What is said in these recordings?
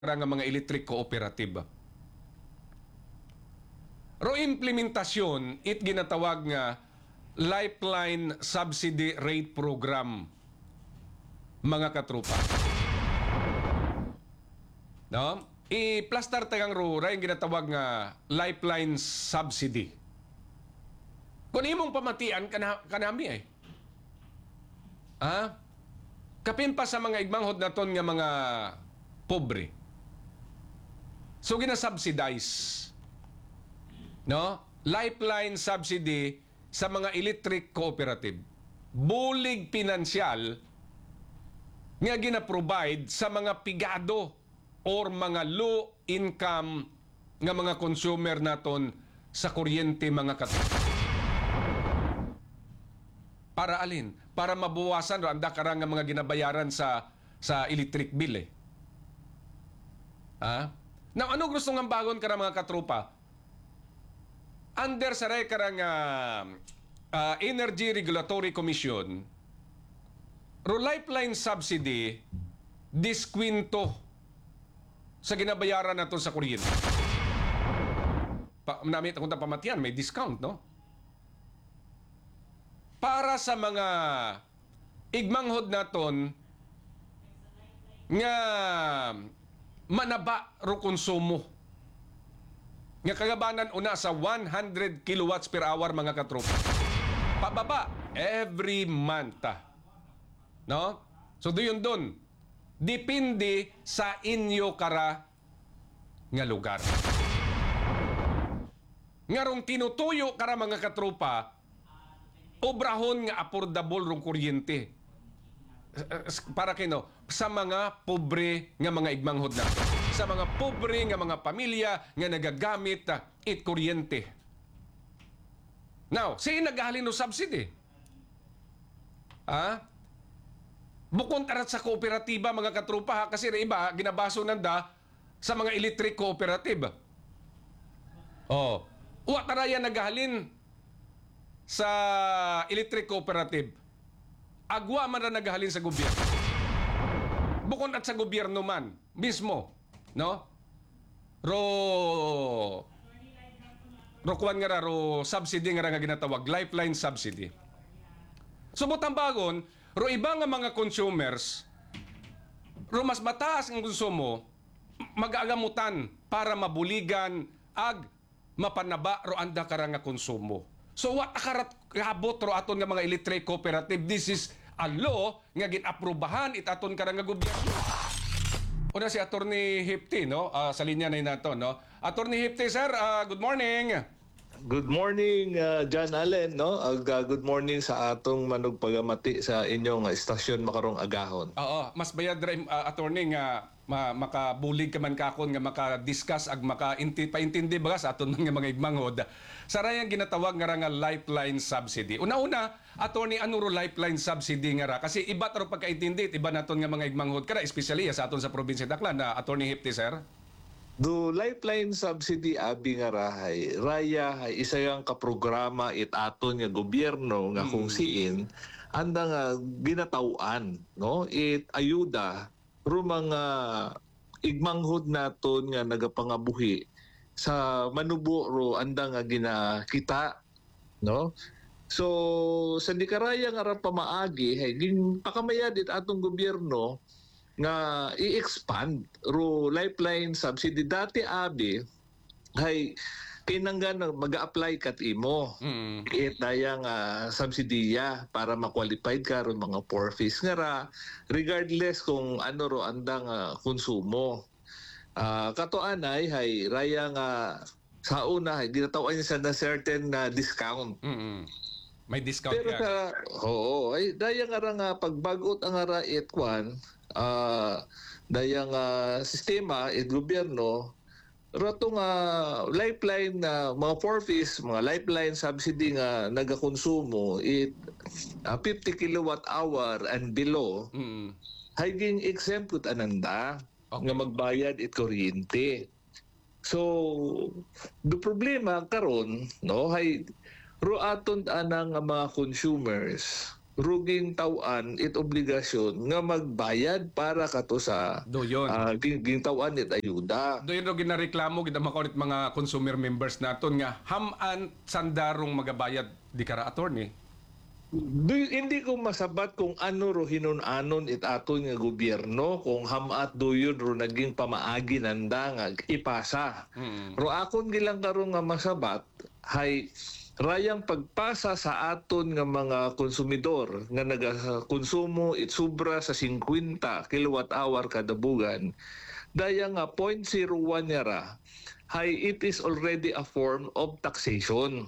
nga mga electric cooperative. Ro implementasyon, it ginatawag nga Lifeline Subsidy Rate Program, mga katrupa. No? I-plastar tagang ro, yung ginatawag nga Lifeline Subsidy. Kung imong pamatian, kanami eh. Kapin pa sa mga igmanghod naton nga mga pobre. So gina-subsidize. No? Lifeline subsidy sa mga electric cooperative. Bulig pinansyal nga gina-provide sa mga pigado or mga low income nga mga consumer naton sa kuryente, mga para alin? Para mabawasan anda karang nga mga ginabayaran sa electric bill eh. Now, ano gusto nga bagon ka mga katrupa? Under sa karang Energy Regulatory Commission, ro lifeline subsidy, diskwento sa ginabayaran nato sa kuryente. Namit kung pamatian, may discount, no? Para sa mga igmanghod naton nga manaba ro konsumo. Nga kagabanan una sa 100 kilowatts per hour, mga katropa. Pababa every month. No? So doon doon. Depende sa inyo kara nga lugar. Nga rong tinutuyo kara mga katropa, obrahon nga affordable rong kuryente. Para kino sa mga pobre nga mga igmanghod na. Sa mga pobre nga mga pamilya nga nagagamit it kuryente. Now, sino naghalin no subsidy? Bukod tarat sa kooperatiba, mga katrupa, kasi na iba ginabaso nanda sa mga electric cooperative. Uwa taraya naghalin sa electric cooperative. Agwa man na naghalin sa gobyerno. Bukod at sa gobyerno man mismo, no? Ro kuwan nga ro subsidy nga ginatawag lifeline subsidy. Subot ang bagon, ro iba nga mga consumers, ro mas mataas ang konsumo, mag-aagamutan para mabuligan ag mapanaba ro anda karang nga konsumo. So what akarat kabot ro aton nga mga electric cooperative, this is a law nga gin-aprobahan itaton karang nga gobyerno. Una si Attorney Hipty, no? Sa linya na nato, no? Attorney Hipty, sir, good morning. Good morning, John Allen, no? Good morning sa atong manugpagamati sa inyong istasyon makarong agahon. Oo, mas bayad rin, attorney, nga makabulig ka man kakon nga maka-discuss ag paintindi ba sa aton mga igmanghod. Sarayang ginatawag nga nga lifeline subsidy. Una-una, attorney, ano ro lifeline subsidy nga ra? Kasi iba taro pagkaintindi, iba naton nga mga igmanghod kara, especially sa aton sa probinsya Daklan, na Attorney Hipty, sir. Do lifeline subsidy abi nga rahay, raya hay isa yang kaprograma aton nga gobyerno nga kung siin anda nga ginatawaan, no? It ayuda ro mga igmanghod naton nga nagapangabuhi sa manubo ro anda nga ginakita, no? So sa di karaya nga ra pamaagi hay pakamayad atong gobyerno nga i-expand ro lifeline subsidy. Dati abi hay kinanggan mag-apply kat imo dayang subsidiya para ma-qualified ka ro mga porfis nga ra regardless kung ano ro andang konsumo. Katoanay hay raya nga sa una hay ginatawag niya sa certain discount. May discount pero yan. Oo, ay daya nga pagbagot ang ara itwan dayang sistema gobyerno rato nga lifeline na mga porfis, mga lifeline subsidy nga nagakonsumo 50 kilowatt hour and below hay ging exempt ananda nga magbayad kuryente. So the problema karon, no, hay ro aton anang mga consumers ruging tawan it obligasyon nga magbayad para kato sa Doyon. gintawan it ayuda. Doon ro ginareklamo gid makonit mga consumer members naton nga ham-an sandarong magabayad di kara attorney. Hindi ko masabat kung ano ro hinunanon it aton nga gobyerno kung hamat doyon ro naging pamaagi nanda nga ipasa. Ro akon gilang karon nga masabat hay rayang pagpasa sa aton nga mga konsumidor nga nagakonsumo it sobra sa 50 kilowatt hour kada bugan daya nga 0.01 yara hay it is already a form of taxation.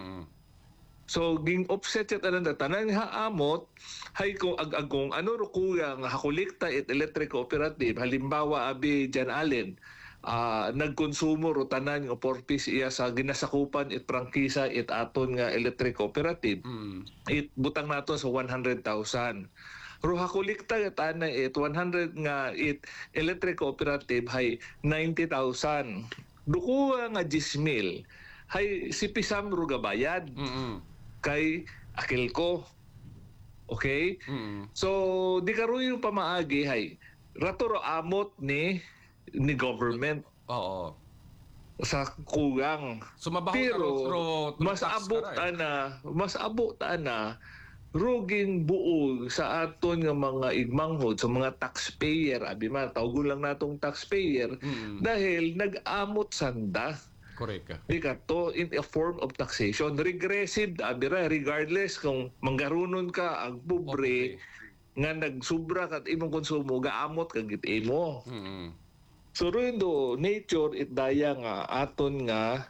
So ging offset yata nang tanan haamot hay kung agagong ano ro kuya nga hakolekta it electric cooperative halimbawa abi Jan Allen nagkonsumo ro tanan nga 4 piece iya sa ginasakupan it prangkisa it aton nga electric cooperative it butang nato sa 100,000 ro hakolekta tanan it 100 nga it electric cooperative hay 90,000 dukuha nga 10,000 hay si Pisam ro gabayad kay Akilco. Okay? So, di karoon yung pamaagi, hay. Rato ro amot ni government Oo. sa kugang. So mabaho Pero, mas abot na, ruging buo sa aton nga mga igmanghod, sa mga taxpayer, abi man, tawgon lang natong taxpayer, dahil nag-amot sanda. Correct ka. To in a form of taxation. Regressive, abira, regardless kung manggarunon ka, ang pobre, nga nagsubra kat imong konsumo, gaamot kag git imo. So rin do, nature it daya nga aton nga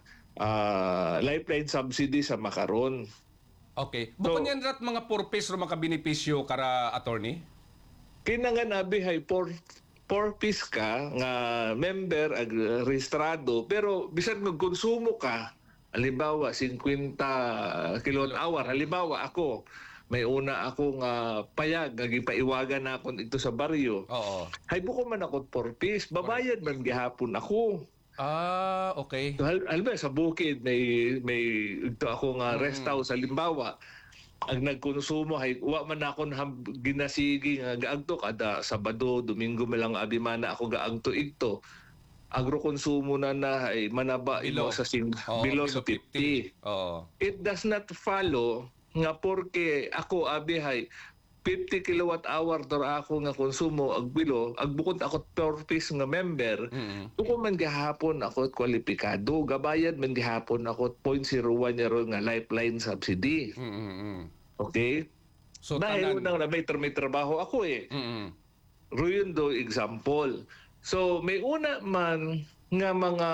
lifeline subsidy sa makaron. Okay. Bukod yan rat mga purpose o mga benepisyo kara attorney? Kinangan abi hay piece ka nga member ag rehistrado pero bisan magkonsumo ka halimbawa 50 kilowatt hour halimbawa ako may una ako nga payag nga gipaiwagan na ako ito sa baryo. Oo. Hay buko man ako 4 piece babayad man gihapon ako. Okay. Halimbawa sa bukid may ito ako nga rest house halimbawa ang nagkonsumo hay wa man ako ginasigi nga gaagto kada Sabado, Domingo malang abi man ako gaagto igto. Agrokonsumo na ay manaba imo sa below sa 50. Oo. It does not follow nga porke ako abi hay 50 kilowatt hour tor ako nga konsumo ag bilo ag bukod ako 4 piece nga member kung man gahapon ako kwalipikado gabayad man gahapon ako 0.01 yaro nga lifeline subsidy. Okay? So dahil unang na may trabaho ako Ruyon do example. So may una man nga mga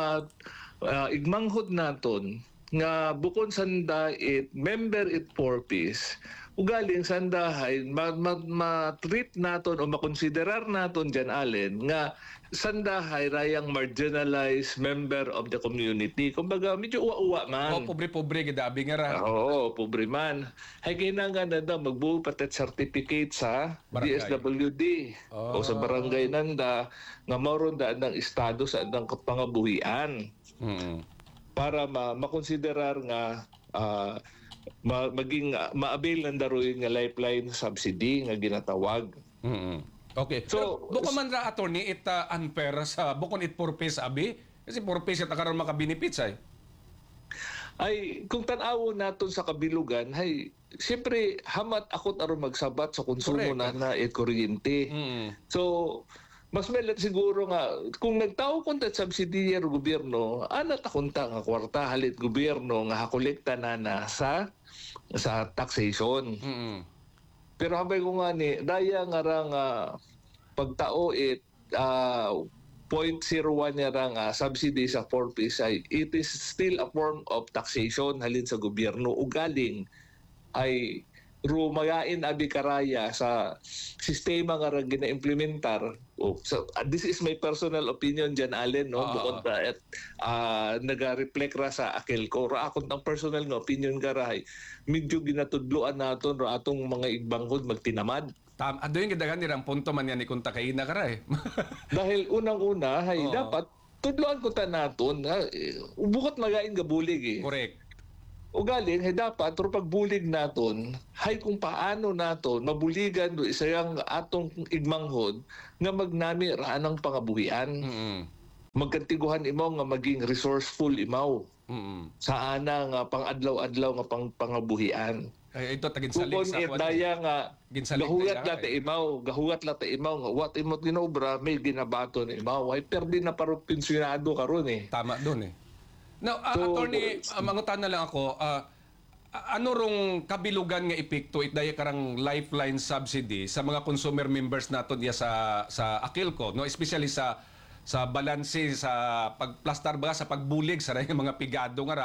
igmanghod naton nga bukod sanda it member it 4 piece ugaling sandahay ma-treat naton o makonsiderar naton Jan Allen nga sandahay rayang marginalized member of the community. Kumbaga medyo uwa-uwa man. Pobre-pobre gidabi nga ra. Oo, pobre man. Hay kinahanglan na daw magbuo patet certificate sa Barangay. DSWD o sa barangay nanda nga maron daan ng estado sa andang pangabuhian para makonsiderar nga maging ma-avail ng daruin nga lifeline subsidy nga ginatawag. Okay. So, bukod man ra attorney it unfair sa bukod it purpose abi kasi purpose it karon maka benefits ay kung tan-awo naton sa kabilugan hay siyempre hamat akot aron magsabat sa konsumo na it kuryente. So mas melet siguro nga kung nagtaw konta subsidiyer gobyerno ana ta kunta nga kwarta halit gobyerno nga hakolekta na sa taxation. Pero habay ko nga ni daya nga ra nga pagtao it 0.01 niya ra nga subsidy sa 4 piece ay it is still a form of taxation halin sa gobyerno ugaling ay rumagain abi karaya sa sistema nga ra gina-implementar. So, this is my personal opinion Jan Allen no bukod naga-reflect ra sa Akilco ra akong tang personal nga opinion garay medyo ginatudloan naton ra atong mga igbanghod magtinamad. Ado yung gidagan nirang punto man yan ni kunta kay ina kara Dahil unang-una hay dapat tudloan ko ta naton bukod magain ga bulig Correct. ugaling hay dapat pero pagbulig naton hay kung paano naton mabuligan do isayang atong igmanghod nga magnami raan ang pangabuhian. Mm. Magkantiguhan imaw nga maging resourceful imaw Mm. sa ana nga pang-adlaw-adlaw nga pangabuhian. Ay, ito tagin salig Kung sa kwan. daya nga Ginsalig gahugat nila, lata imaw, gahugat lata imaw nga what imot ginobra may ginabato ni imaw. Ay perdi na paro pensyonado karon eh. Tama doon eh. Now, So, attorney, mangutan na lang ako, ano rong kabilugan nga epekto itdaya karang lifeline subsidy sa mga consumer members naton diya sa Akilco, no, especially sa balanse sa pagplastar ba sa pagbulig sa mga pigado nga ra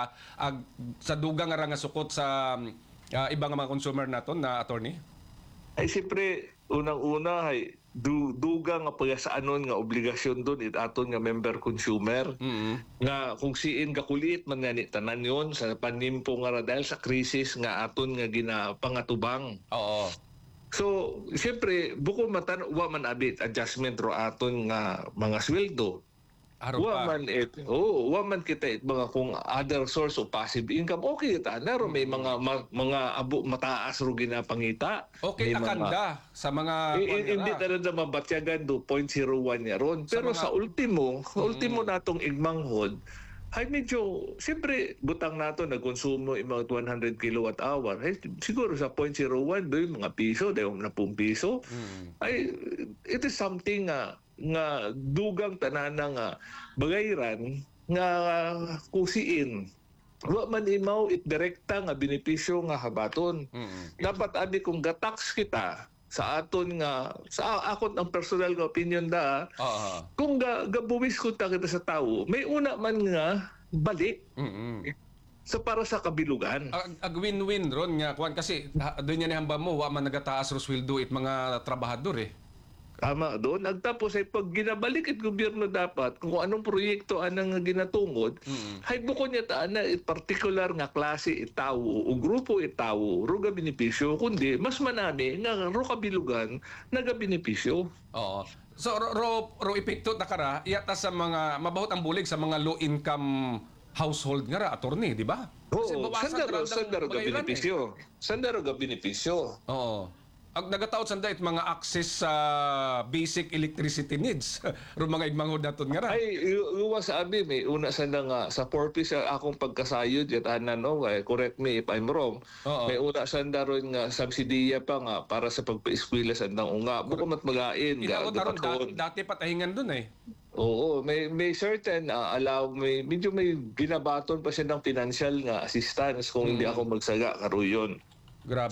sa dugang nga ra nga sukot sa ibang mga consumer naton na attorney? Ay siyempre, unang-una ay duga nga pagkasaanon nga obligasyon doon aton nga member consumer nga kung siin kakulit man nga ni tanan yon sa panimpo nga ra dahil sa krisis nga aton nga ginapangatubang. Oo. So, siyempre, buko matan wa man abit adjustment ro aton nga mga sweldo. Aron pa. Wa man kita mga kung other source of passive income okay ta na ro may mga abo mataas ro ginapangita. Okay, May akanda sa mga hindi talaga mabatyagan do 0.01 ya ron. Pero mga- sa ultimo natong igmanghod ay medyo siyempre butang nato nagkonsumo about 100 kilowatt hour. Ay, siguro sa 0.01 do mga piso, dayon na pong piso. Ay it is something nga dugang tanana nga bagayran nga kusiin. Wa man imaw it direkta nga benepisyo nga habaton. Dapat abi kung gatax kita sa aton nga sa akon ang personal nga opinion da Oo. kung gabuwis ko ta kita sa tao may una man nga balik sa para sa kabilugan. Ag win-win ron nga kuan kasi doon niya hamba mo wa man nagataas ro sweldo it mga trabahador eh. Tama doon. Agtapos ay pag ginabalik at gobyerno dapat kung anong proyekto anang ginatungod, ay buko niya taan na particular nga klase itawo o grupo itawo ruga benepisyo kundi mas manami nga ro kabilugan naga-benepisyo. Oo. So ro epekto takara iyata sa mga mabahot ang bulig sa mga low income household nga ra attorney, di ba? Kasi Oo, bawasan ra sandaro ga bagay ran eh. benepisyo. Sandaro ga benepisyo. Oo. Ang nagataot sanda it mga access sa basic electricity needs. Ro mga igmanghod naton nga ra. Ay, iwa sa abi, may una sa nga sa purpose akong pagkasayod, yat no, correct me if I'm wrong. Oo. May una sa ron nga subsidiya pa nga para sa pagpa-eskwela sa unga. Buko mat magain, Inaot aron dapat dati patahingan dun eh. Oo, may certain medyo may ginabaton pa siya ng financial nga assistance kung hindi ako magsaga karuyon. Grabe.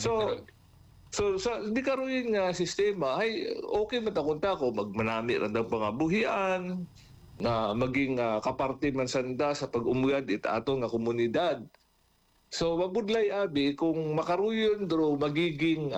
So sa hindi karuyon nga sistema ay okay matakunta ko magmanami ra ng pangabuhian na maging kaparte man sanda sa pag-umuyad ita ato nga komunidad. So mabudlay abi kung makaruyon dro magiging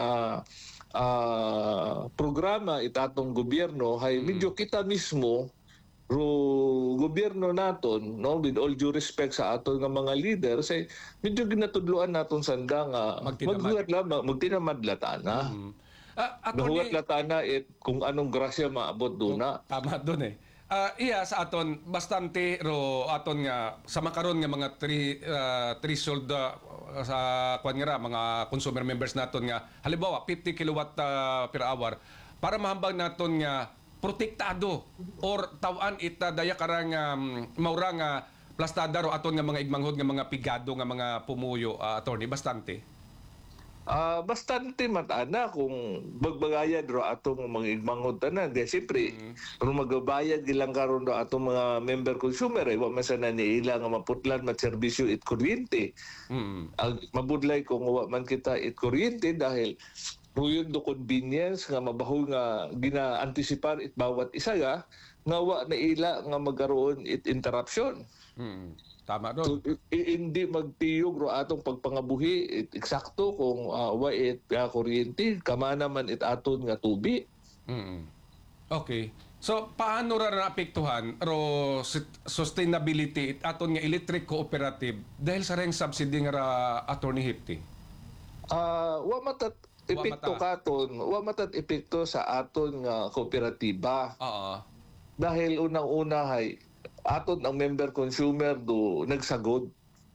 programa itatong gobyerno hay medyo kita mismo ro gobyerno naton no with all due respect sa aton nga mga leaders ay medyo ginatudloan naton sanda nga magtinamad latana. Gahugat Attorney, latana kung anong grasya maabot duna. tama dun eh. Iya sa aton bastante ro aton nga sa makaron nga mga threshold sa kwan nga ra, mga consumer members naton nga halimbawa 50 kilowatt per hour para mahambang naton nga protektado or tawan ita daya karang maura nga plastada ro aton nga mga igmanghod nga mga pigado nga mga pumuyo attorney bastante. Bastante matana kung bagbagayad ro atong mga igmanghod tanan. Di siyempre, kung magbabayad gilang karon ro atong mga member consumer wa man sana niila nga maputlan mat serbisyo it kuryente. Mabudlay kung wa man kita it kuryente dahil ruyon do convenience nga mabaho nga gina-antisipar it bawat isa nga wa na ila nga magkaroon it interruption. Tama So, doon. hindi magtiyog ro atong pagpangabuhi eksakto kung wa it kuryente kama naman it aton nga tubi. Okay. So paano ra naapektuhan ro sustainability aton nga electric cooperative dahil sa reng subsidy nga ra attorney Hipti? Wa matat epekto katon, wa matat epekto sa aton nga kooperatiba. Oo. Dahil unang-una hay aton ang member consumer do nagsagod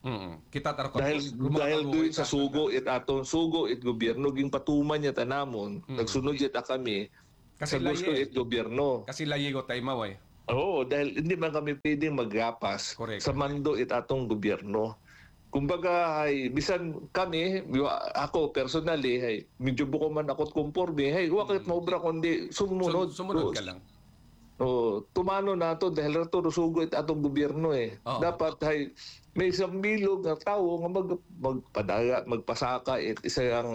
Kita taro Dahil doon sa sugo it aton sugo it gobyerno ging patuman niya tanamon nagsunod yata kami Kasi sa gusto layi it gobyerno. Kasi layigo tayo maway. Oo, dahil hindi man kami pwedeng magapas Correct. sa mando it atong gobyerno. Kumbaga, ay, bisan kami, ako personally, ay, medyo buko man ako't kumporme, ay, wakit maubra kundi sumunod. Sumunod ka lang. Tumano na to dahil rato rusugo it atong gobyerno eh. Oo. Dapat ay may isang bilog na tao nga magpadaga, magpasaka it isa ang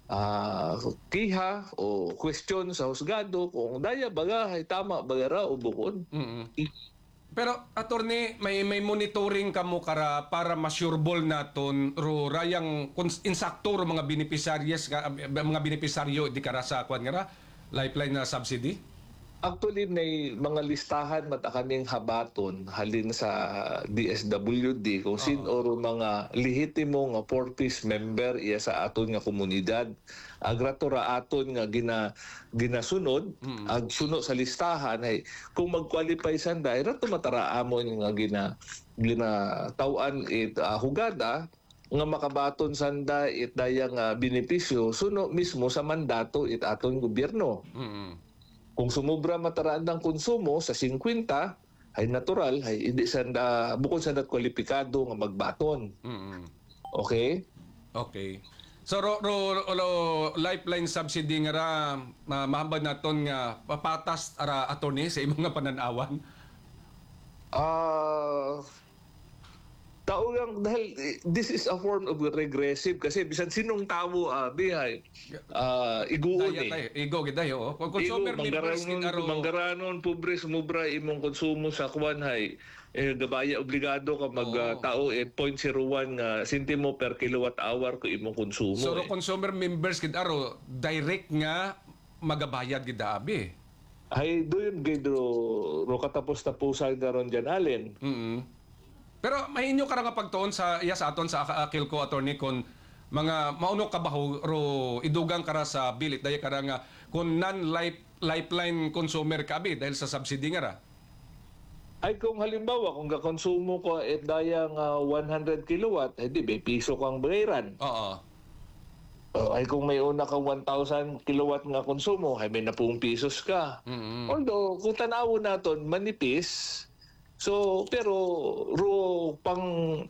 kiha o question sa husgado kung daya baga ay tama bagara o bukod. Pero attorney, may monitoring kamo para ma-sureball naton ro rayang insakto ro mga benepisaryo di kara sa kwan nga lifeline na subsidy? Actually, may mga listahan mata kaming habaton halin sa DSWD kung sino ro mga lehitimo nga four-piece member iya sa aton nga komunidad. Agratora aton nga ginasunod, ag sunod sa listahan ay kung mag-qualify sanda ay rato mataraamon nga ginatawaan it hugada nga makabaton sanda it dayang benepisyo suno mismo sa mandato it aton gobyerno. Kung sumubra mataraan ng konsumo sa 50, ay natural, ay hindi sanda, bukod sa kwalipikado nga magbaton. Okay? Okay. So, lifeline subsidy nga ra, mahambad naton nga papatas ara attorney sa imong nga pananawan? Tao lang, dahil this is a form of regressive kasi bisan sinong tao bihay iguon eh. Igo giday oh. Kung consumer members manggaranon pobre sumubra imong konsumo sa kwan hay gabaya obligado ka magtao 0.01 nga sentimo per kilowatt hour ko imong konsumo. So consumer members gid aro direct nga magabayad gid abi. Ay doon gid ro katapos-tapusan karon diyan alin. Pero may inyo ka nga pagtuon sa aton sa akil ko attorney kon mga mauno ka ba ro idugang kara sa bilit daya kara nga kung lifeline consumer ka abi dahil sa subsidy nga ra. Ay kung halimbawa kung gakonsumo ko daya nga 100 kilowatt di may piso kang bayaran. Oo. Ay kung may una kang 1,000 kilowatt nga konsumo ay may 10 pesos ka. Although kung tanawo naton manipis. So, pero pang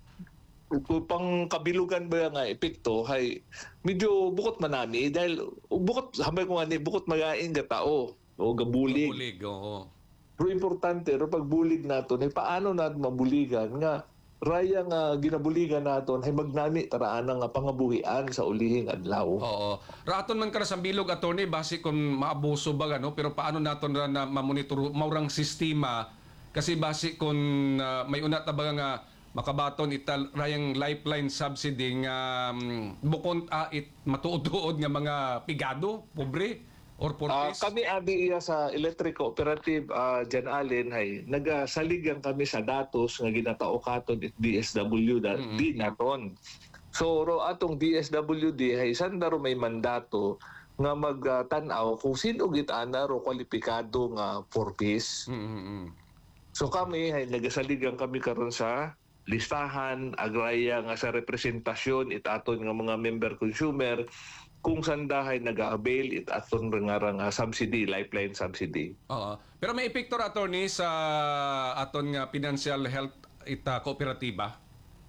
kabilugan ba nga epekto hay medyo bukot manani dahil bukot hambay ko nga ni bukot magain ga tao o gabulig. Gabulig, oo. Pero importante ro pagbulig naton ay paano natin mabuligan nga raya nga ginabuligan naton ay magnami taraan nga pangabuhian sa ulihing adlaw. Oo. Raton man kara sa bilog attorney base kung maabuso ba no pero paano naton ra na mamonitor maurang sistema kasi base kung may una tabaga nga makabaton ital rayang lifeline subsidy nga bukod it matuod-tuod nga mga pigado, pobre or portis. Kami abi iya sa electric cooperative Jan Allen hay nagasaligan kami sa datos nga ginatao katon it DSW di naton. So ro atong DSWD hay sandaro may mandato nga magtan-aw kung sino gitana ro kwalipikado nga four-piece. So kami ay nagasaligan kami karon sa listahan agraya nga sa representasyon it aton nga mga member consumer kung sandahay nag-avail it aton nga subsidy lifeline subsidy. Oo. Pero may epekto attorney sa aton nga financial health ita kooperatiba.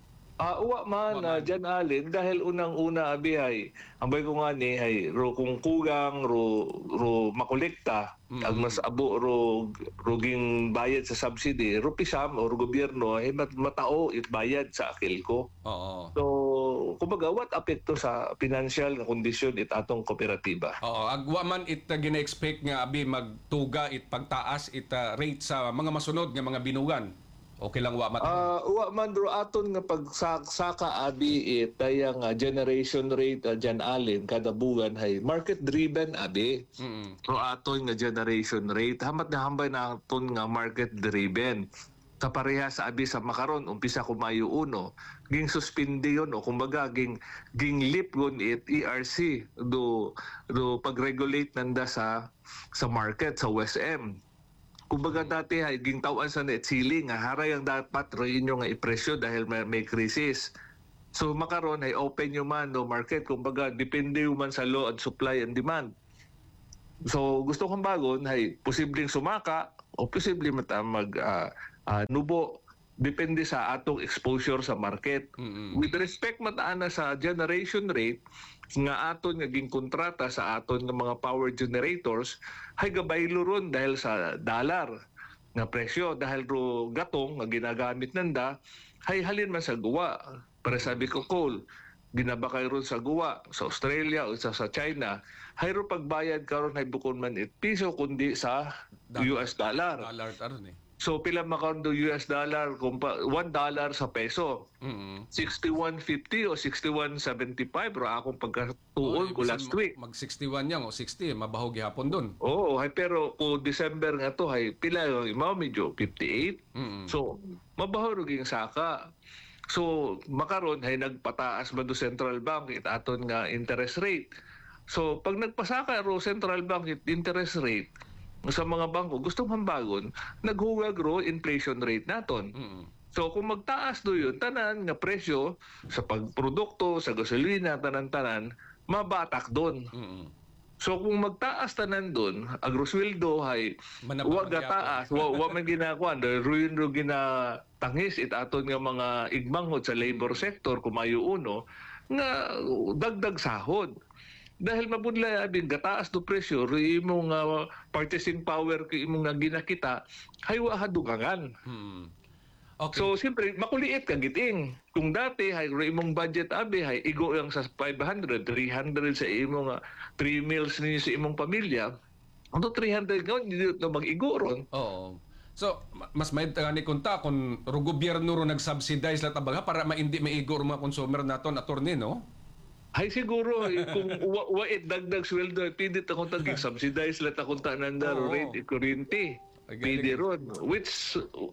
Uwa man Jan Allen dahil unang-una abi ay ambay ko nga ni ay ro kung kugang ro makolekta ag mas abo ro ging bayad sa subsidy ro pisam or gobyerno ay matao it bayad sa akil ko. Oo. So kumbaga what apekto sa financial nga kondisyon it atong kooperatiba. Oo, agwa man it gina-expect nga abi magtuga it pagtaas it rate sa mga masunod nga mga binugan. Okay lang wa mat. Uwa man ro aton nga pagsaka abi it dayang generation rate Jan Allen kada buwan hay market driven abi. Ro aton nga generation rate hamat na hambay na aton nga market driven. Kapareha sa abi sa makaron umpisa ko Mayo 1 ging suspindi yon o kumbaga ging lip gon it ERC do pag-regulate nanda sa market sa West M. Kumbaga dati ay gintawan sa net ceiling, nga haray ang dapat ro inyo nga ipresyo dahil may krisis. So makaron ay open yung man no market, kumbaga depende man sa law and supply and demand. So gusto kong bagon ay posibleng sumaka o posibleng nubo, depende sa atong exposure sa market. With respect mataana sa generation rate nga aton nga ginkontrata sa aton nga mga power generators, hay gabaylo ron dahil sa dollar nga presyo, dahil ro gatong nga ginagamit nanda hay halin man sa guwa. Para sabi ko coal, ginabakay ron sa guwa, sa Australia o sa China, hay ro pagbayad karon hay bukod man it piso kundi sa US dollar. Dollar aron eh. So pila makaon do US dollar kung $1 sa peso. 61.50 o 61.75 ro akong pagkatuon ko last week. Mag 61 yan o 60, mabahog gihapon dun. Oo, hay pero ko December nga to hay pila yung medyo 58. So mabaho ro ging saka. So makaron hay nagpataas man do central bank it aton nga interest rate. So pag nagpasaka ro central bank it interest rate sa mga bangko, gustong hambagon, naghugag ro inflation rate naton. So kung magtaas do yun, tanan nga presyo sa pagprodukto, sa gasolina, tanan-tanan, mabatak doon. So kung magtaas tanan doon, agrosweldo hay wag taas, wa man ginakuan, ruin ro ginatangis it aton nga mga igmanghod sa labor sector kumayo uno nga dagdag sahod. Dahil mabudlay abing gataas do presyo, imong purchasing power kay imong ginakita, hay wa hadugangan. Okay. So siyempre makuliit ka giting. Kung dati hay imong budget abi hay igo lang sa 500, 300 sa imong 3 meals ninyo sa imong pamilya. Ano 300 ngayon, hindi na mag-igo ron. Oo. So, mas may tangani kunta kung ro gobyerno ro nag-subsidize la tabaga para maindi maigo ro mga consumer naton attorney, no? Ay siguro kung wait dagdag sweldo pidit akong tagig subsidize la akong tananda Oo. rate kuryente. Pidi ron which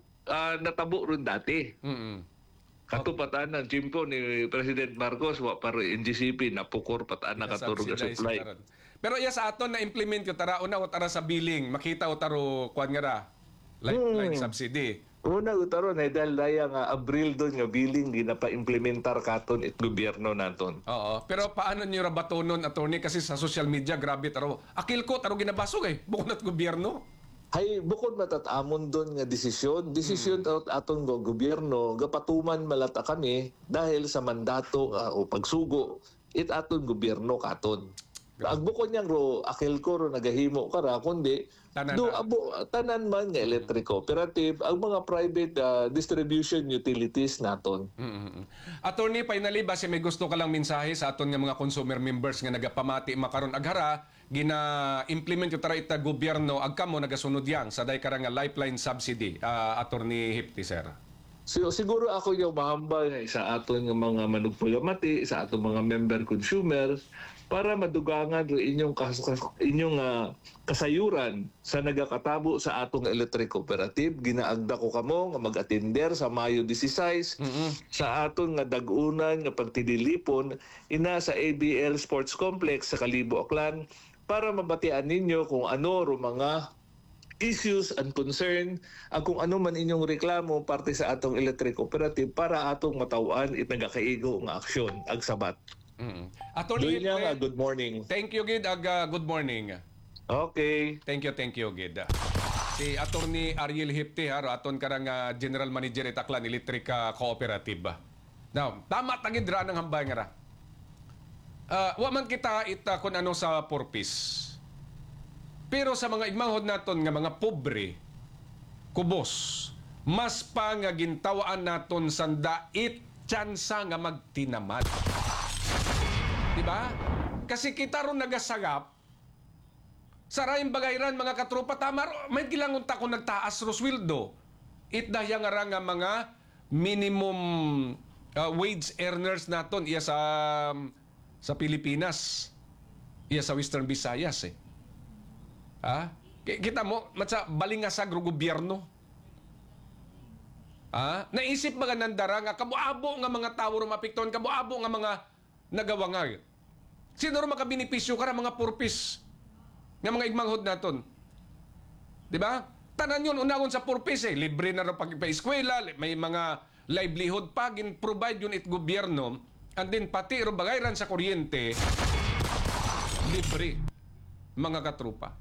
natabo ron dati. Katupatan ng chimpo ni President Marcos wa para NGCP napukor pataan nakaturog sa Subsidize supply. karon. Pero iya sa aton na implement yung tara una o tara sa billing, makita o taro kuan nga ra. Lifeline subsidy. Una utaron ay dahil daya nga Abril doon nga billing ginapa-implementar katon it gobyerno naton. Oo. Pero paano niyo ra batonon attorney kasi sa social media grabe taro. Akil ko taro ginabasog bukod at gobyerno. Hay bukod matatamon doon nga desisyon aton go gobyerno gapatuman malata kami dahil sa mandato o pagsugo it aton gobyerno katon. Ang bukod niyang ro akil ko ro nagahimo kara kundi tanan man nga electric cooperative ang mga private distribution utilities naton. Attorney, finally base may gusto ka lang mensahe sa aton nga mga consumer members nga nagapamati makaron aghara gina-implement yung tara ita gobyerno agkamo nagasunod yang sa day karang nga lifeline subsidy, Attorney Hipti, sir. So, siguro ako yung mahambal sa aton nga mga manugpulamati, sa aton mga member consumers para madugangan ro inyong kasayuran sa nagakatabo sa atong electric cooperative. Ginaagda ko kamo nga mag-attender sa Mayo 16 sa aton nga dag-unan nga pagtidilipon ina sa ABL Sports Complex sa Kalibo, Aklan para mabatian ninyo kung ano ro mga issues and concern kung ano man inyong reklamo parte sa atong electric cooperative para atong matawan nagakaigo nga aksyon ag sabat. Attorney, Doon nga, good morning. thank you gid good morning. Okay. Thank you gid. Si Attorney Ariel Hipti aton karang General Manager itaklan Electric Cooperative. Now, tama tagid ra ng hambay nga ra. Wa man kita ita kun ano sa purpose. Pero sa mga igmanghod naton nga mga pobre, kubos, mas pa nga gintawaan naton sanda tsansa nga magtinamad. Diba? Kasi kita ron nagasagap sa rayong bagayran mga katropa tama may gilangon ta kung nagtaas ro sweldo. Itdahya nga ra nga mga minimum wage earners naton iya sa Pilipinas. Iya sa Western Visayas Kita mo, matsa balingasag ro gobyerno. Naisip mga nandara nga kabuabo nga mga tawo ro mapikton, kabuabo nga mga nagawangay. Sino ro makabinipisyo kara mga purpose nga mga igmanghod naton? Di ba? Tanan yun unahon sa purpose eh. Libre na rin pag-eskwela, may mga livelihood pa, provide yun it gobyerno, and then pati ro bagayran sa kuryente, libre, mga katrupa.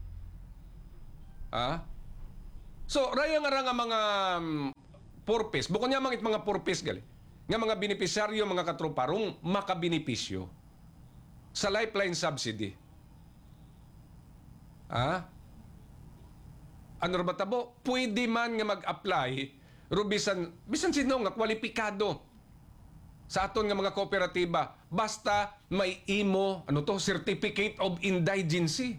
So, raya nga mga purpose, bukod niya mga purpose gali, nga mga benepisyaryo, mga katrupa, rong makabinipisyo sa lifeline subsidy. Ano ba tabo? Pwede man nga mag-apply, bisan sino nga kwalipikado sa aton nga mga kooperatiba, basta may imo, Certificate of Indigency.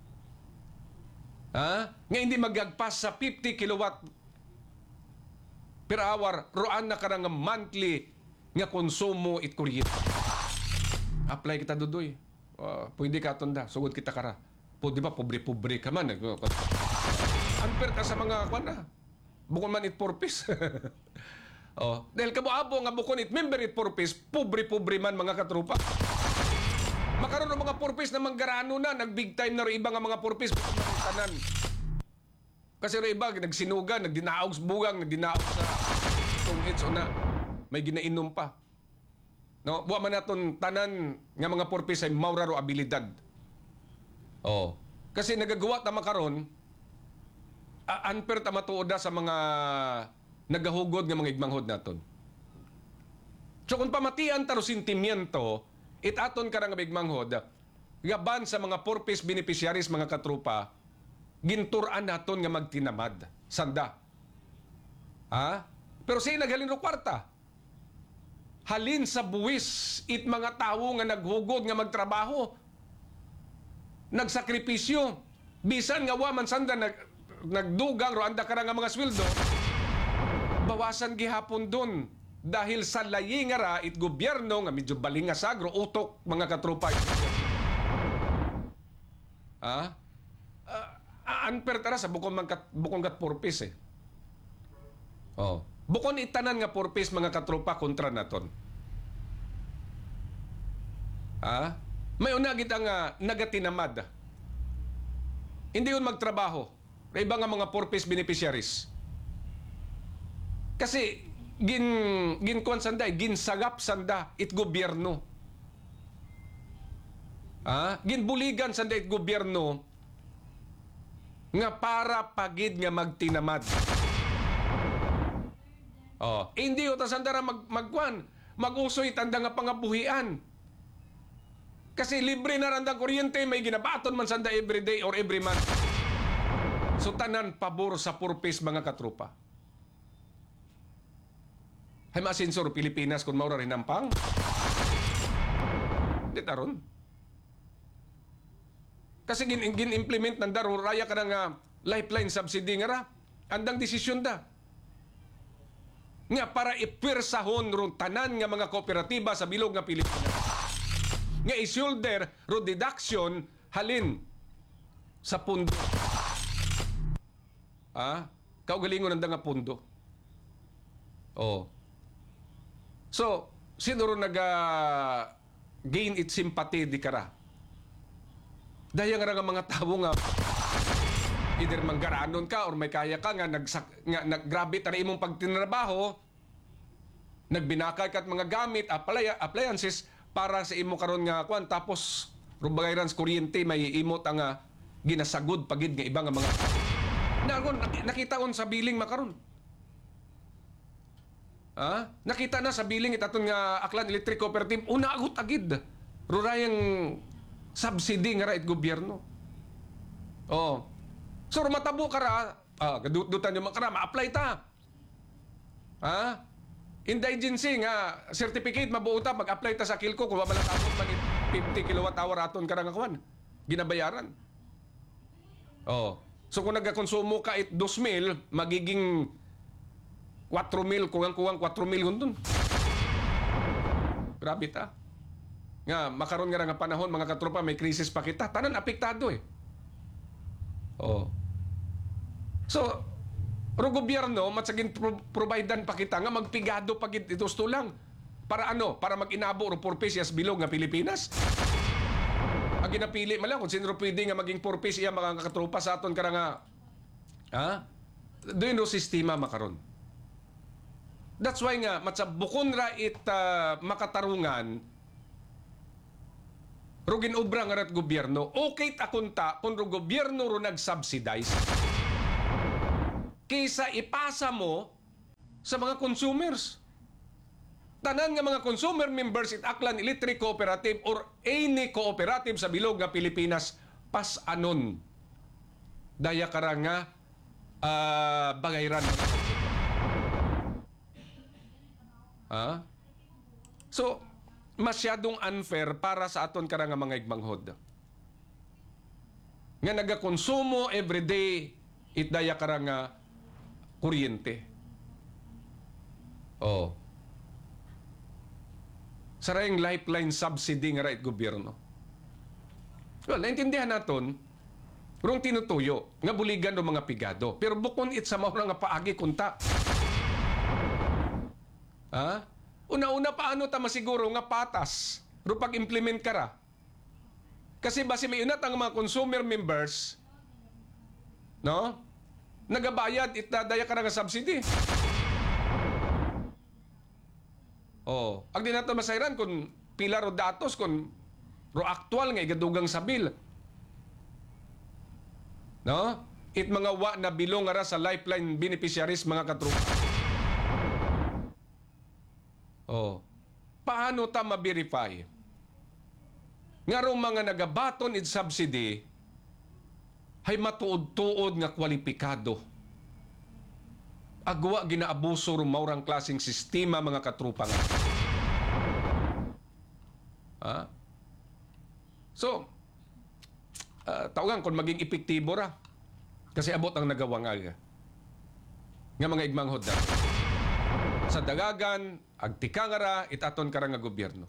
Nga hindi magagpas sa 50 kilowatt per hour, roan na karang monthly nga konsumo it kuryente. Apply kita dudoy. Pwede ka tunda, sugod kita kara. Di ba, pobre-pobre ka man. Unfair ka sa mga kwana. Bukon man it purpose. Dahil kabo-abo nga bukon it member it purpose, pobre-pobre man mga katrupa. Makaroon ng mga purpose na manggarano na, nag-big time na rin iba nga mga purpose, tanan. Kasi rin iba, nagsinuga, nagdinaog sa bugang, nagdinaog sa tungits o na may ginainom pa. No, buwa man naton tanan nga mga purpose ay maura ro abilidad. Kasi nagagawa ta makaron unfair ta matuoda sa mga nagahugod nga mga igmanghod naton. So kung pamatian ta ro sentimiento, itaton ka nga igmanghod, gaban sa mga purpose beneficiaries mga katrupa, ginturan naton nga magtinamad. Sanda. Pero siya naghalin ro kwarta. Halin sa buwis it mga tao nga naghugod nga magtrabaho. Nagsakripisyo. Bisan nga waman sanda nagdugang ro anda kara nga mga sweldo. Bawasan gihapon dun. Dahil sa layi nga ra it gobyerno nga medyo balinga sagro utok mga katrupa. Unfair tara sa bukong gat purpose eh. Bukon itanan nga purpose mga katropa kontra naton. May una kita nga nagatinamad. Hindi yun magtrabaho. Iba nga mga purpose beneficiaries. Kasi ginkuan sanda, ginsagap sanda it gobyerno. Ginbuligan sanda it gobyerno nga para pagid nga magtinamad. Hindi uta sandara magkuan, mag-usoy tanda nga pangabuhian. Kasi libre na randang kuryente, may ginabaton man sanda every day or every month. So tanan pabor sa purpose mga katrupa. Hay masinsor Pilipinas kung maura rin nampang. Di taron. Kasi gin-implement ng daro, raya ka nga lifeline subsidy nga ra. Andang desisyon da. Nga para ipirsahon ron tanan nga mga kooperatiba sa bilog nga Pilipinas. Nga isulder ron deduction halin sa pundo. Kaugalingon nanda nga pundo. So, sino ron gain it sympathy di kara? Dahil nga mga tao nga either manggaranon ka or may kaya ka nga naggrabe tara imong pagtinrabaho, nagbinakay kat mga gamit, appliances para sa imo karon nga kwan, tapos rubagayran sa kuryente may imot ang ginasagod pagid nga iba nga mga nakita on sa billing makaron. Nakita na sa billing itaton nga Aklan Electric Cooperative una agot agid rurayang subsidy nga ra it gobyerno. So matabo ka ra, gadutan yung makara, ma-apply ta. Indigency nga certificate mabuo ta, mag-apply ta sa Kilco kung mabalang abot man 50 kilowatt hour aton ka nga kuan. Ginabayaran. So kung nagkakonsumo ka it 2,000, magiging 4,000, kuwang 4,000 hundun. Grabe ta. Nga, makaroon nga nga panahon, mga katropa, may krisis pa kita. Tanan, apektado eh. So, ro gobyerno, matsagin providean pa kita nga magpigado pagit ito lang. Para ano? Para mag-inabo ro purpose yas bilog nga Pilipinas. Ang ginapili man lang kung sino pwede nga maging purpose iya mga katropa sa aton kara nga Ha? Doon no sistema makaron. That's why nga, bukon ra it makatarungan, rugin obra nga rat gobyerno, okay takunta kung ro gobyerno ro nag-subsidize kaysa ipasa mo sa mga consumers. Tanan nga mga consumer members it Aklan Electric Cooperative or any cooperative sa bilog nga Pilipinas pas anon daya kara nga bagayran. So masyadong unfair para sa aton kara nga mga igmanghod nga nagakonsumo everyday it daya kara nga kuryente. Sarayang lifeline subsidy nga right gobyerno. Well, naintindihan naton, rong tinutuyo, nga buligan ng mga pigado. Pero bukon it sa mga nga paagi kunta. Una-una paano ta masiguro nga patas, ro pag-implement kara. Kasi basi may unat ang mga consumer members, no? Nagabayad, itadaya ka na nga subsidy. Ang di nato masayran kung pila ro datos, kung ro aktual nga igadugang sa bill. No? It mga wa na bilong ara sa lifeline beneficiaries mga katrupa. Paano ta ma-verify? Nga ro mga nagabaton id subsidy hay matuod-tuod nga kwalipikado. Agwa ginaabuso ro maurang klaseng sistema mga katrupa nga. So, tawagan kung maging epektibo ra. Kasi abot ang nagawangag. Nga mga igmanghod na. Sa dagagan, agtikangara, itaton kara nga gobyerno.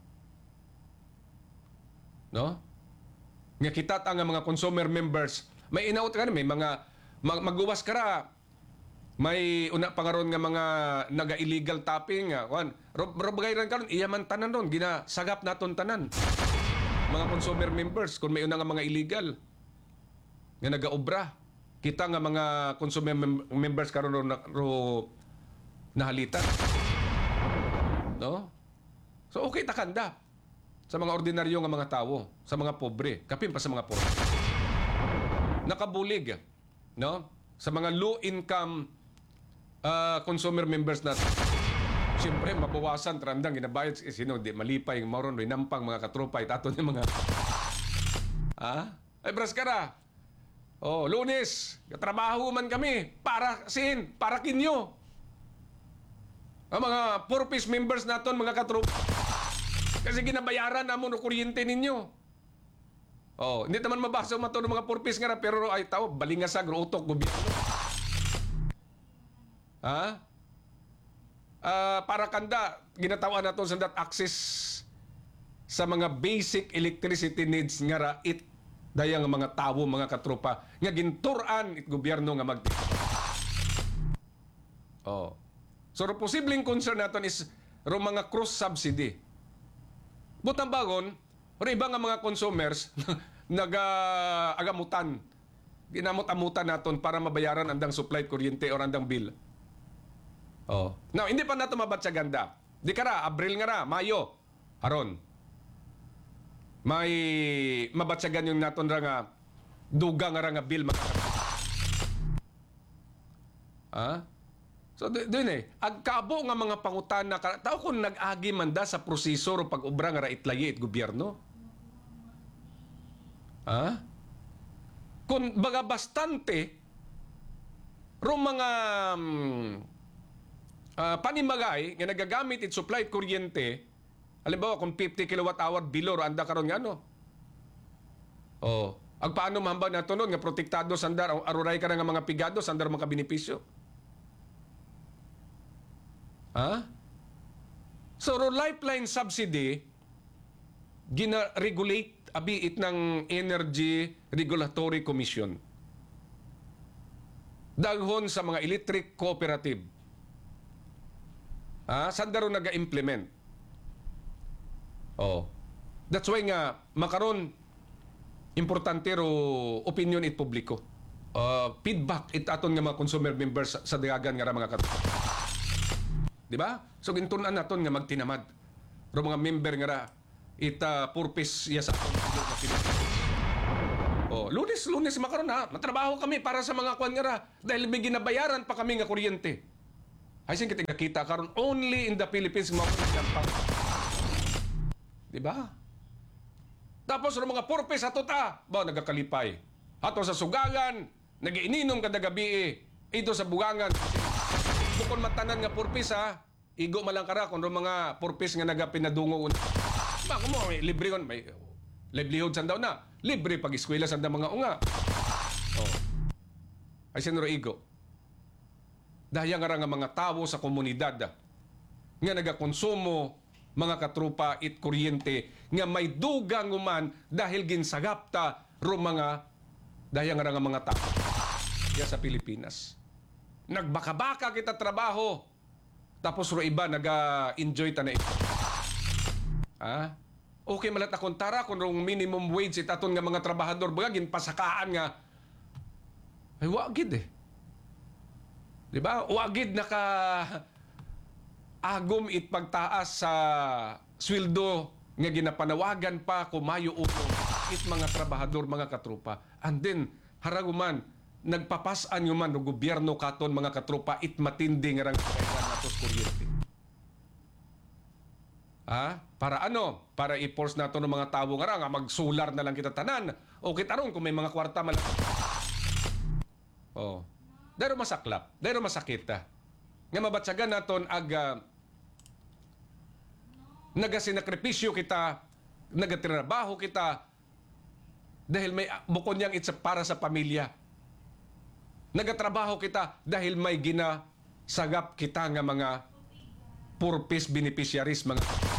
No? Nga kitat ang mga consumer members, may inaut ka na, may mga maguwas kara, may una pangaron nga mga naga-illegal tapping, robagayran karon iyaman tanan ron, ginasagap naton tanan. Mga consumer members, kung may una nga mga illegal, nga nagaobra, kita nga mga consumer members karon ro nahalitan. No? So okay takanda sa mga ordinaryo nga mga tao, sa mga pobre, kapin pa sa mga pobre. Nakabulig, no? Sa mga low income consumer members natin. Siyempre, mabawasan, trandang, ginabayad, sino, di, malipay, mauron, nampang, mga katropa, itato niya mga, ay, bras ka na. Lunes, katrabaho man kami, para para kinyo. Ang mga purpose members naton, mga katropa, kasi ginabayaran namon o kuryente ninyo. Hindi naman mabasa mato ng mga purpose nga, pero ay tao, balingasag, utok, gobyerno. Para kanda, ginatawa na ito sa that access sa mga basic electricity needs nga ra it dayang mga tao, mga katropa nga ginturan it gobyerno nga mag So posibleng concern naton is ro mga cross subsidy. Butang bagon, ro iba nga mga consumers agamutan. Ginamot-amutan naton para mabayaran andang supply kuryente or andang bill. Now, hindi pa nato mabatsaganda. Di kara, Abril nga ra, Mayo, haron. May mabatsagan yung naton ra nga duga nga ra nga bill. So, doon agkabo nga mga pangutana, tao kung nag-agi manda sa proseso o pag-ubra nga ra itlayi it gobyerno. Kung baga bastante, ro mga panimagay nga nagagamit it supply kuryente, halimbawa kung 50 kilowatt-hour below anda karon nga ano. Agpaano mahambang nato nun nga protektado sandar aruray ka nga mga pigado sandar mga benepisyo. So lifeline subsidy gina-regulate abiit ng Energy Regulatory Commission. Daghon sa mga electric cooperative. Sandaro naga-implement. That's why nga makaron importante ro opinion it publiko. feedback itaton nga mga consumer members sa dagan nga ra mga katrupa. Di ba? So gintunan naton nga magtinamad. Ro mga member nga ra ita purpose ya sa aton nga Pilipinas. Lunes makaron ha. Matrabaho kami para sa mga kwan nga ra dahil may ginabayaran pa kami nga kuryente. Ay sin kita karon only in the Philippines mo pang. Di ba? Tapos ro mga purpose ato ta, ba nagakalipay. Ato sa sugangan, nagiininom kada gabi ito sa bugangan. Bukod matanan nga purpose ha, igo malang kara kung mga purpose nga nagapinadungo. Ba mo libre kon may livelihood sandaw na. Libre pag eskwela sanda mga unga. Ay sinuro igo. Dahil nga nga mga tao sa komunidad nga nagakonsumo mga katrupa it kuryente nga may dugang uman dahil ginsagapta ro mga dahil nga mga tao ya sa Pilipinas. Nagbaka-baka kita trabaho tapos ro iba naga-enjoy ta na ito. Okay malat akong tara kung rong minimum wage itaton nga mga trabahador baga ginpasakaan nga ay wagid Di ba? Wagid naka agom it pagtaas sa sweldo nga ginapanawagan pa kumayo upo it mga trabahador mga katrupa. And then haraguman nagpapasan yuman ng gobyerno katon mga katrupa it matindi nga rang kailan natos kuryente. Para ano? Para i-force nato ng mga tao nga nga magsolar na lang kita tanan. O kitaron kung may mga kwarta malaki. Dahil masaklap, dahil masakit nga mabatsagan naton nagasinakripisyo kita, nagatrabaho kita dahil may bukod niyang it's para sa pamilya. Nagatrabaho kita dahil may ginasagap kita nga mga purpose beneficiaries mga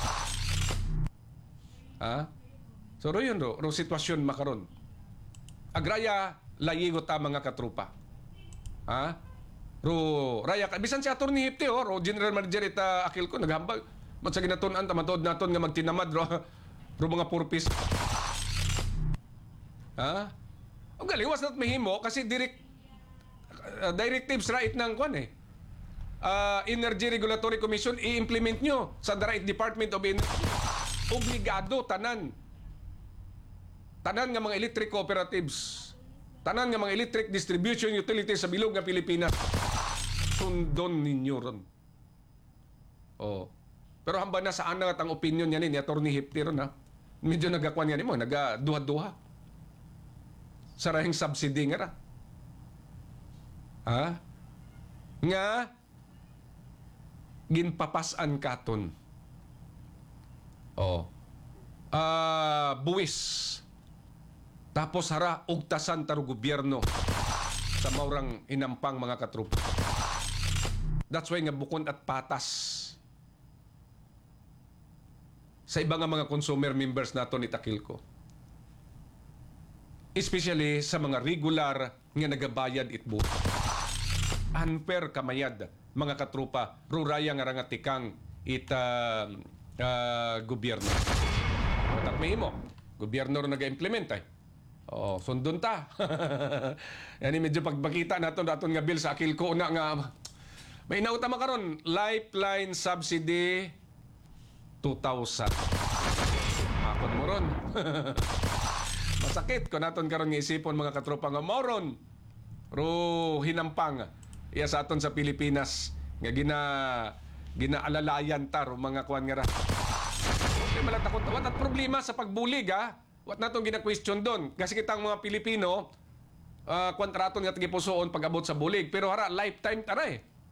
So yun ro sitwasyon makaron. Agraya layigo ta mga katrupa. Raya bisan si attorney Hipte ro General Manager ita akil ko naghambag matsa ginatun-an tamatod naton nga magtinamad ro mga purpose. Ang galiwas nat mahimo kasi directives right ng kwan Energy Regulatory Commission i-implement nyo sa the right Department of Energy. Obligado tanan nga mga electric cooperatives, tanan nga mga electric distribution utilities sa bilog nga Pilipinas. Sundon ninyo ron. Pero hamba na saan na ang opinion niya ni Atty. Hipti ron Medyo nagakwan yan mo, nagaduha-duha. Sarahing subsidy nga ra. Nga ginpapasan katon. Buwis. Tapos hara ugtasan taro gobyerno sa maurang inampang mga katrupa. That's why nga bukod at patas sa iba nga mga consumer members nato ni Takilko. Especially sa mga regular nga nagabayad itbo. Unfair kamayad mga katrupa ruraya nga rangatikang gobyerno. Matak mo, gobyerno ro naga-implement sundon ta. Yani medyo pagbakita naton nga bill sa akil ko na nga may nauta makaron lifeline subsidy 2,000. Makon mo ron. Masakit ko naton karon nga isipon mga katropa nga moron ro hinampang iya sa aton sa Pilipinas nga ginaalalayan ta ro mga kuan nga ra. Okay malatakot wat at problema sa pagbulig Wat natong gina-question doon. Kasi kitang mga Pilipino, kontraton nga tigipusoon pag-abot sa bulig. Pero hara, lifetime tara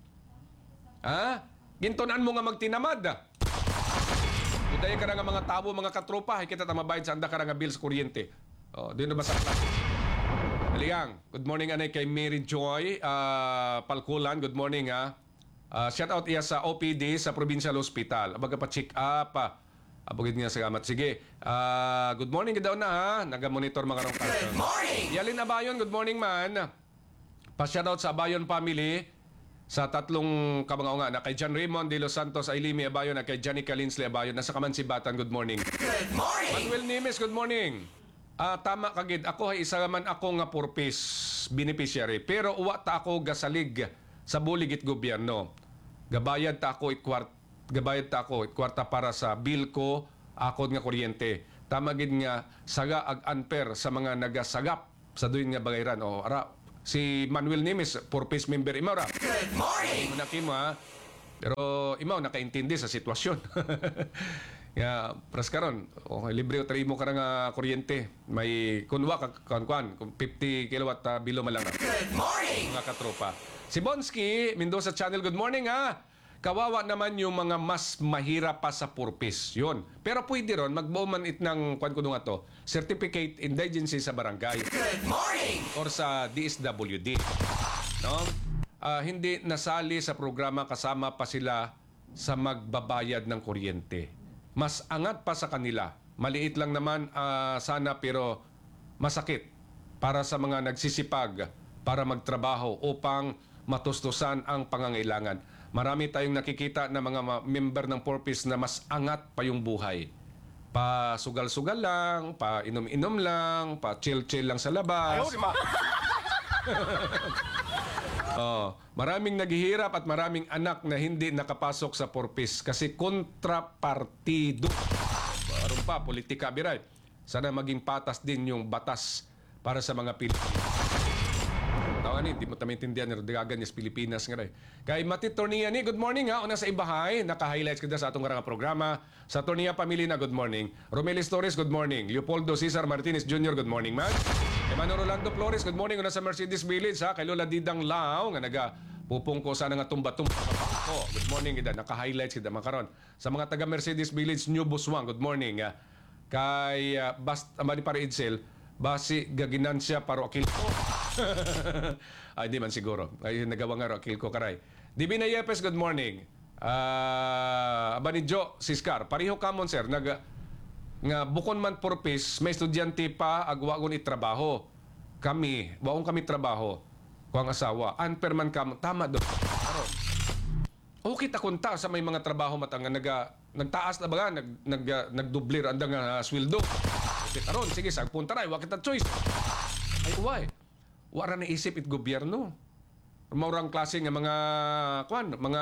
Gintunan mo nga magtinamad Uday ka nga mga tabo, mga katropa, kita tamabayad sa anda ka nga bills kuryente. Doon na ba sa klase? Aligang, good morning anay kay Mary Joy Palkulan. Good morning shout out iya sa OPD sa Provincial Hospital. Abaga pa check up Abugid nga salamat. Sige. Good morning daw na naga-monitor mga rong person. Good morning! Yalin Abayon, good morning man. Pa-shoutout sa Abayon family sa tatlong kabangaunga na kay John Raymond de Los Santos Ailimi Abayon at kay Johnny Kalinsley Abayon. Nasa Kamansibatan, good morning. Good morning! Manuel Nimes, good morning. tama kagid ako isa man ako nga purpose beneficiary pero uwa ta ako gasalig sa buligit gobyerno. Gabayad ta ako kwarta para sa bill ko akod nga kuryente. Tama gid nga saga ag unfair sa mga nagasagap sa duyon nga bagayran. O ara si Manuel Nimes purpose member imaw ra. Good morning! Muna kimo ha. Pero imaw nakaintindi sa sitwasyon. Ya, pras karon, libre o mo ka nga kuryente. May kunwa kung 50 kilowatt bilo malang. Good morning! Mga katropa. Si Bonsky, Mendoza Channel, good morning ha. Kawawa naman yung mga mas mahirap pa sa purpose. Yun. Pero pwede ron, magbuo man it ng, kwan ko nga to, certificate indigency sa barangay. Good morning! Or sa DSWD. No? Hindi nasali sa programa kasama pa sila sa magbabayad ng kuryente. Mas angat pa sa kanila. Maliit lang naman sana pero masakit para sa mga nagsisipag para magtrabaho upang matustusan ang pangangailangan. Marami tayong nakikita na mga member ng purpose na mas angat pa yung buhay. Pa sugal-sugal lang, pa inom-inom lang, pa chill-chill lang sa labas. Maraming naghihirap at maraming anak na hindi nakapasok sa purpose kasi kontrapartido. Baron pa, politika biray. Sana maging patas din yung batas para sa mga Pilipino. Tawanin, di mo tamintindihan ni Rodrigagan ni Pilipinas nga rin. Kay Mati Tornia ni, good morning ha. Una sa ibahay, naka-highlights kita sa atong nga programa. Sa Tornia Pamilya na, good morning. Romelis Torres, good morning. Leopoldo Cesar Martinez Jr., good morning man. Emmanuel Rolando Flores, good morning. Una sa Mercedes Village ha. Kay Lola Didang Lao, nga pupong ko sana nga tumba-tumba ko. Good morning kita, naka-highlights kita makaron. Sa mga taga Mercedes Village, New Buswang, good morning. Kay Amani para Idsel, basi gaginansya paro akil ko. Ay, di man siguro. Ay, nagawa nga akil ko karay. Divina Yepes, good morning. Abani Jo Siskar, pariho kamon sir, nga bukon man purpose, may estudyante pa agwa ko ni trabaho. Waong kami trabaho. Kuang asawa. Unfair man kamon. Tama do. Karon. Okay ta kunta sa may mga trabaho matanga nagtaas na ba nagdublir andang sweldo. Okay, karon sige sagpunta ray wa kita choice. Ay uway. Wala na isip it gobyerno. Maurang klase nga mga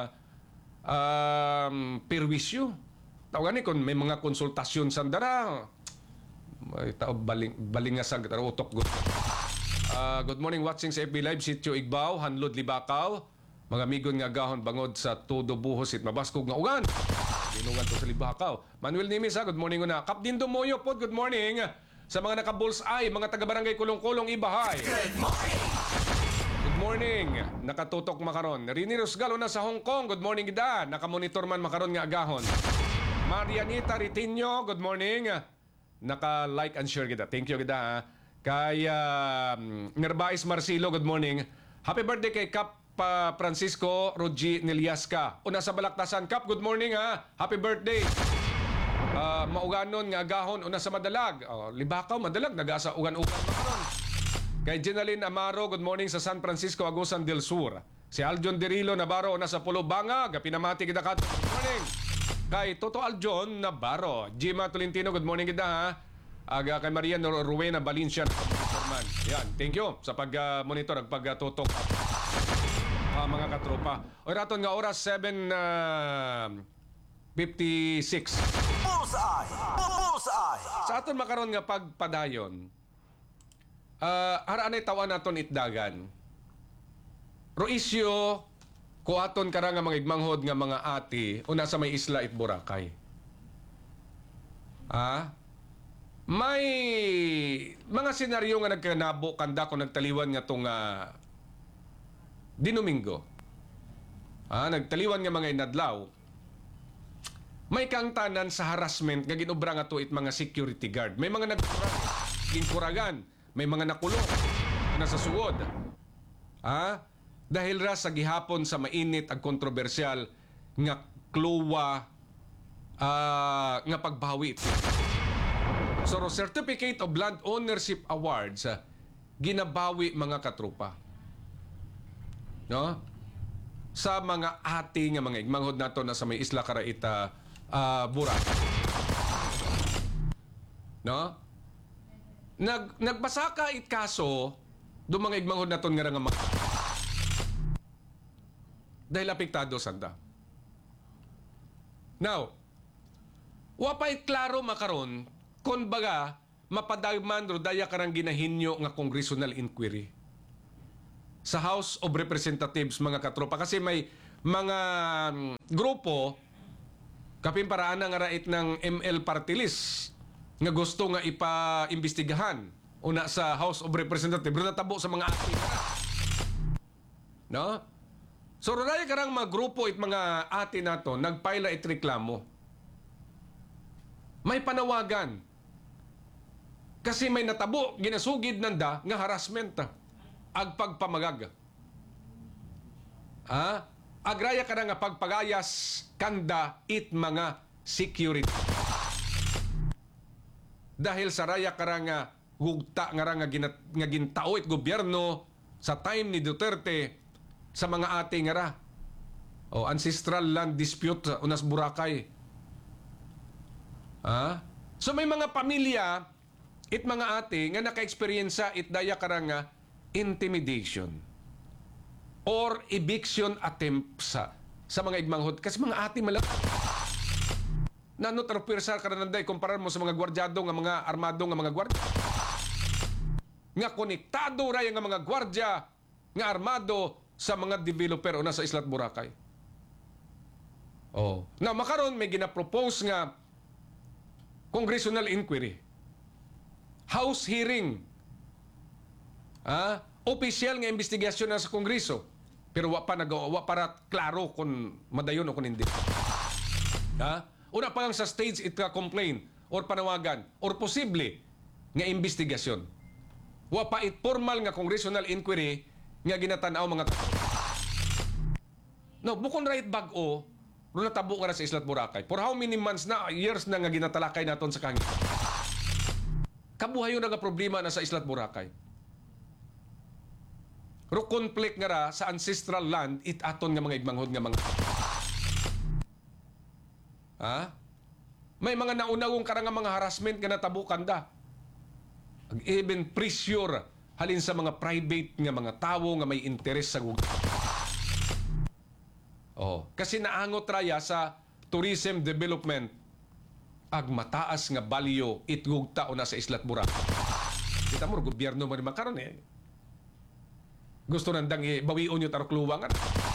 perwisyo. Tawagani kung may mga konsultasyon sandara. May tao balingasan kita utok. Good morning watching sa FB Live Sitio Igbaw, Hanlod Libakaw. Mga migon nga gahon bangod sa Todo Buhos it mabaskog nga ugan. Dinungan to sa Libakaw. Manuel Nimis good morning una. Kap din Dumoyo pod, good morning. Sa mga naka-bullseye, mga taga-barangay Kulong-Kulong Ibahay. Good morning! Good morning. Nakatutok makaron. Rini Rusgalo na sa Hong Kong. Good morning gida. Nakamonitor man makaron nga agahon. Marianita Ritinho, good morning. Naka-like and share gida. Thank you gida. Kay Nerbais Marcilo, good morning. Happy birthday kay Kap Francisco Rogi Neliasca. Una sa Balaktasan. Kap, good morning ha. Happy birthday. Mauganon nga agahon una sa Madalag. Libakaw, Madalag, nag-asa ugan-ugan makaron. Kay Jenaline Amaro, good morning sa San Francisco, Agusan del Sur. Si Aljon Derilo Navarro, una sa Pulo Banga, gapinamati kita ka. Good morning. Kay Toto Aljon Navarro. Jima Tolentino, good morning kita ha. Kay Maria Rowena Valencia. Yan, thank you sa pag-monitor at pag-tutok. Mga katropa. O raton nga oras, 7:56. Bullseye! Bullseye! Sa aton makaron nga pagpadayon, haraanay tawan naton itdagan. Roisyo, kuaton kara nga mga igmanghod nga mga ati, una sa may isla it Boracay. May mga senaryo nga nagkanabo kanda ko nagtaliwan nga tong Dinomingo. Nagtaliwan nga mga inadlaw. May kangtanan sa harassment nga ginobra nga to it mga security guard. May mga gingkuragan, may mga nakulong nasa suwod. Dahil ra sa gihapon sa mainit ag kontrobersyal nga kluwa nga pagbawi. So Certificate of Land Ownership Awards ginabawi mga katrupa. No? Sa mga ati nga mga igmanghod nato na sa may isla Karaita Boracay. No? Nagbasa ka it kaso do mga igmanghod naton nga nga mga dahil apektado sanda. Now, wapay klaro makaron kung baga mapadagman ro daya karang ginahinyo nga congressional inquiry sa House of Representatives mga katropa kasi may mga grupo kapin paraan nga rait ng ML Party List nga gusto nga ipa-imbestigahan una sa House of Representatives ro natabo sa mga ati no. So ronay karang mga grupo it mga ati nato nagpaila it reklamo. May panawagan. Kasi may natabo ginasugid nanda nga harassment agpagpamagag. Agraya ka nga pagpagayas kanda it mga security. Dahil sa raya ka nga hugta nga gintao it gobyerno sa time ni Duterte sa mga ate nga ra. Ancestral land dispute sa Unas Boracay. So may mga pamilya it mga ate nga naka-experience it daya ka nga intimidation or eviction attempt sa mga igmanghod kasi mga ate malaki nanotarpirsa ka na nanday kumpara mo sa mga gwardyado nga mga armado nga mga gwardya nga konektado ray nga mga gwardya nga armado sa mga developer una sa Islat Boracay. Na makaron may ginapropose nga congressional inquiry, House hearing, opisyal nga investigasyon na sa Kongreso, pero wa para klaro kung madayon o kung hindi. Una pa lang sa stage ita complain or panawagan or posible nga investigasyon. Wa pa it formal nga congressional inquiry nga ginatanaw mga no, bukon right bag-o ro natabo ka na sa Islat Boracay. For how many months na, years na nga ginatalakay naton sa kangit. Kabuhayon na nga problema na sa Islat Boracay. Ro conflict nga ra sa ancestral land it aton nga mga igmanghod nga mga may mga naunawong karang mga harassment nga natabo kanda. Even pressure halin sa mga private nga mga tawo nga may interes sa kasi naangot raya sa tourism development ag mataas nga balyo itgugta na sa Islat Boracay. Kita mo gobyerno man makaron gusto nandang bawion yung tarokluwangan.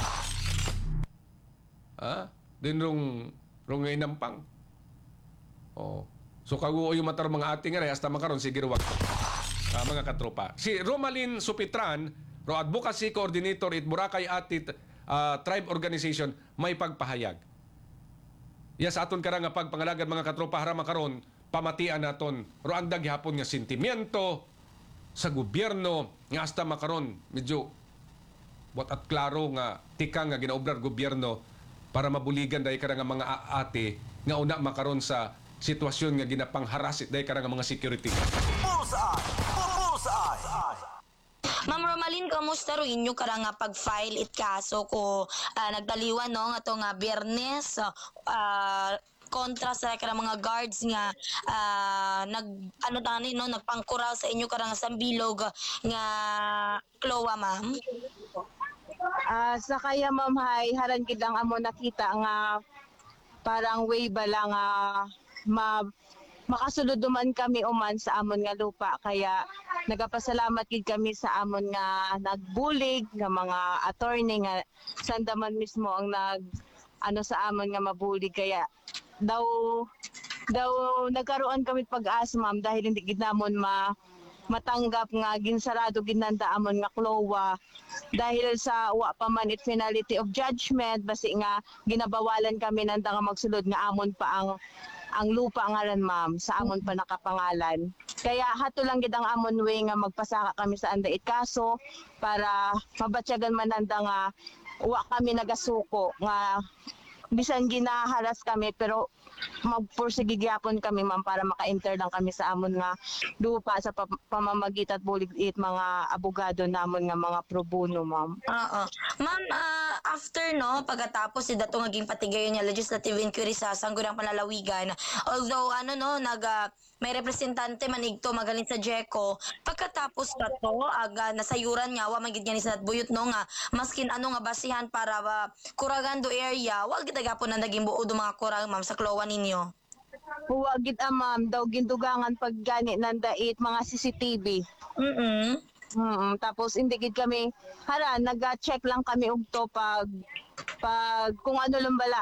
Din rong inampang. So kaguo yung matar mga ating nga hasta makaron sige ruwag. Mga katropa. Si Romalyn Supitran, Advocacy Coordinator at Boracay Atit Tribe Organization, may pagpahayag. Yes, aton kara nga pagpangalagan mga katropa harama karon pamatian naton. Andag gihapon nga sentimiento sa gobyerno nga hasta makaron medyo wat at klaro nga tika nga ginaobrar gobyerno para mabuligan dahil kara nga mga ate nga una makaron sa sitwasyon nga ginapang-harass dahil kara nga mga security. Ma'am Romalyn, kamusta ro inyo kara nga pag-file it kaso ko nagdaliwan no nga to nga Biyernes kontra sa kara mga guards nga nagpangkural sa inyo kara nga sambilog nga klowa, ma'am? Sa kaya ma'am hay haran gid lang amo nakita nga parang way ba lang makasulod duman kami uman sa amon nga lupa kaya nagapasalamat gid kami sa amon nga nagbulig nga mga attorney nga sandaman mismo ang sa amon nga mabulig kaya daw nagkaroon kami pag-asa ma'am dahil hindi gid namon matanggap nga ginsarado ginanda amon nga klowa dahil sa wa pa man it finality of judgment basi nga ginabawalan kami nanda nga magsulod nga amon pa ang lupa ngaran ma'am sa amon pa nakapangalan. Kaya hato lang gid ang amon way nga magpasaka kami sa anda it kaso para mabatyagan man nanda nga wa kami nagasuko nga bisan ginaharas kami pero magpursige gyapon kami ma'am para maka-enter lang kami sa amon nga lupa sa pamamagitan at bulig it mga abogado namon nga mga pro bono ma'am. Oo. Ma'am, after pagkatapos si dato naging patigayon niya legislative inquiry sa sangguniang panlalawigan. Although may representante manigto magaling sa JECO. Pagkatapos ka to, aga nasayuran nga wa magid nga ni sa buyot no nga maskin ano nga basihan para kuragan do area, wa gid gapon na naging buo do mga kurang ma'am sa klowa ninyo. Huwag gid ma'am daw gindugangan pag gani nandait mga CCTV. Tapos hindi gid kami nag-check lang kami ugto pag kung ano lumbala